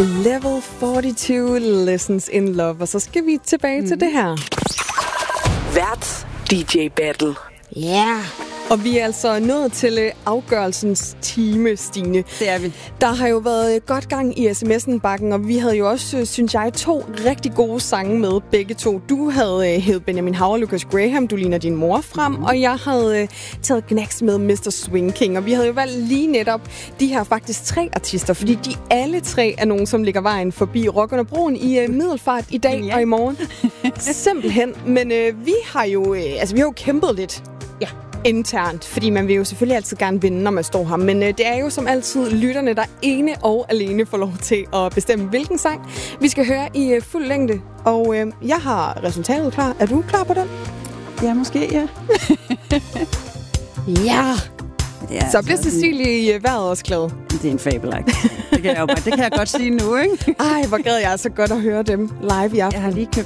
Level 42, Lessons in Love. Og så skal vi tilbage til det her. Vært DJ Battle. Ja. Yeah. Og vi er altså nået til afgørelsens time, Stine. Det er vi. Der har jo været godt gang i sms'en-bakken, og vi havde jo også, synes jeg, 2 rigtig gode sange med, begge to. Du havde hævet Benjamin Hav og Lucas Graham, Du ligner din mor, frem, og jeg havde taget Gnax med Mr. Swing King. Og vi havde jo valgt lige netop de her faktisk 3 artister, fordi de alle 3 er nogen, som ligger vejen forbi Rock under Broen i Middelfart i dag og i morgen. Simpelthen. Men vi har jo kæmpet lidt. Ja. Internt, fordi man vil jo selvfølgelig altid gerne vinde, når man står her. Men det er jo som altid lytterne, der ene og alene får lov til at bestemme, hvilken sang vi skal høre i fuld længde. Og jeg har resultatet klar. Er du klar på den? Ja, måske, ja. Ja! Ja, så bliver Cecilie i vejret også glad. Det er en fabelagt. Det kan jeg godt sige nu, ikke? Ej, hvor gad jeg så godt at høre dem live i aften. Jeg har lige købt